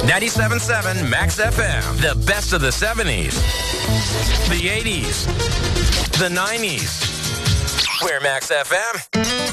97.7 Max FM. The best of the 70s, the 80s, the 90s. We're Max FM.